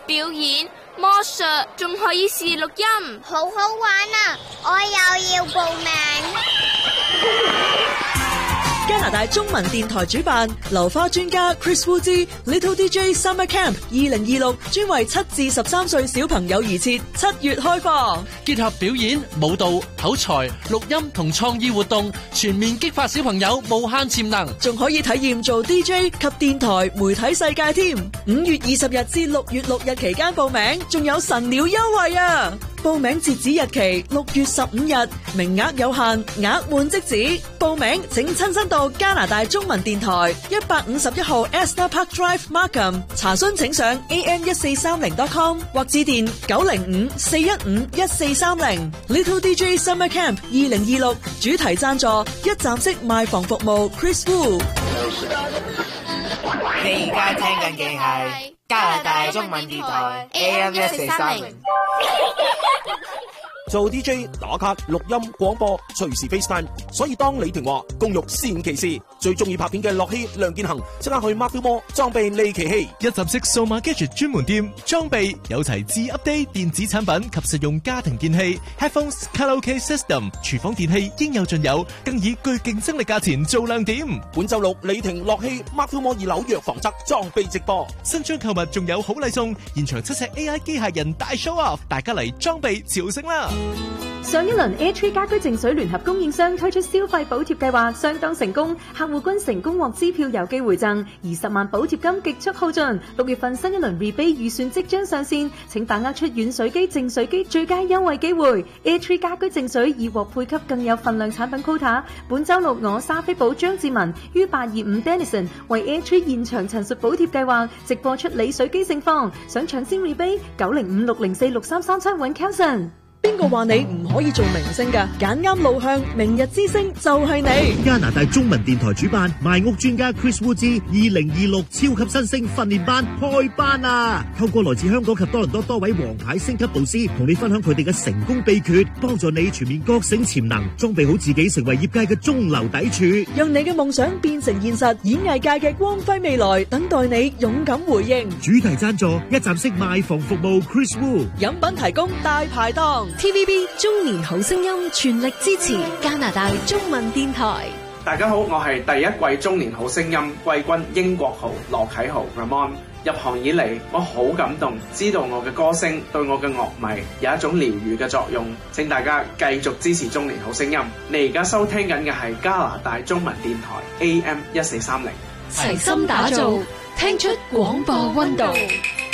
表演、魔術，仲可以試錄音， 好好玩啊！我又要報名。 加拿大中文電台主辦流花專家 Chris Wu 之 Little DJ Summer Camp 2026，專為7至13歲小朋友而設，7月開放， 結合表演、舞蹈、口才、錄音同創意活動，全面激發小朋友無限潛能， 仲可以體驗做 DJ 及電台媒體世界添。5月20日至6月6日期間報名，仲有神鳥優惠啊！報名截止日期6月15日，名額有限，額滿即止。報名請親身到加拿大中文電台151號 Esther Park Drive Markham， 查詢請上 am1430.com 或致電905-415-1430。Little DJ Summer Camp 2026主題贊助一站式賣房服務 Chris Wu。 你而家聽緊嘅係加拿大中文電台 AM1430。 做 DJ 打卡錄音廣播隨時 FaceTime， 所以當李婷話公寓先其事，最中意拍片嘅樂希梁建恒即刻去 Marvel Mall 裝備利奇希， 一站式數碼 gadget 專門店，裝備有齊至 update 電子產品及實用家庭電器 headphones、卡拉 OK system、廚房電器應有盡有，更以具競爭力價錢做亮點。 本周六李婷樂希 Marvel Mall 2樓藥房側裝備直播， 新張購物仲有好禮送，現場7尺 AI 機械人大 show off， 大家嚟裝備朝聖啦！ 上一輪 A3 家居淨水聯合供應商推出消費補貼計劃相當成功，客戶均成功獲支票郵寄回贈，20萬補貼金極速耗盡。6月份新一輪 rebate 預算即將上線，請把握出軟水機、淨水機最佳優惠機會。A3 家居淨水已獲配給更有份量產品 quota。本周六我沙菲堡張志文於825 Denison 為 A3 現場陳述補貼計劃直播出理水機盛況，想搶先 rebate 905-604-6337揾 Kelson。 邊個話你唔可以做明星㗎？揀啱路向，明日之星就係你。 加拿大中文電台主辦賣屋專家 Chris Wu 之2026超級新星訓練班開班啊！透過來自香港及多倫多多位王牌星級導師，同你分享佢哋嘅成功秘訣，幫助你全面覺醒潛能，裝備好自己，成為業界嘅中流砥柱， 讓你嘅夢想變成現實。演藝界嘅光輝未來等待你勇敢回應。 主題贊助一站式賣房服務 Chris Wu， 飲品提供大排檔。TVB 中年好聲音全力支持加拿大中文電台。 大家好，我係第一季中年好聲音季軍英國豪羅啟豪 Ramon。入行以嚟，我好感動，知道我嘅歌聲對我嘅樂迷有一種療癒嘅作用。請大家繼續支持中年好聲音。你而家收聽緊嘅係加拿大中文電台 AM1430， 齊心打造，聽出廣播溫度。